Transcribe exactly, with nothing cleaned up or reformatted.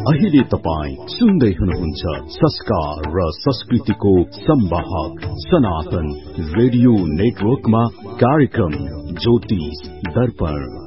अहिले तपाईँ सुन्दै हुनुहुन्छ संस्कार र संस्कृतिको संवाहक सनातन रेडियो नेटवर्कमा कार्यक्रम ज्योतिष दर्पण।